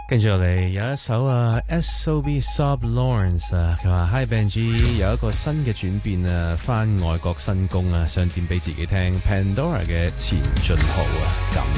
跟住嚟有一首S.O.B. Sob Lawrence 佢話 Hi Benji 有一個新嘅轉變返外國新工想點俾自己聽 Pandora 嘅前進號咁。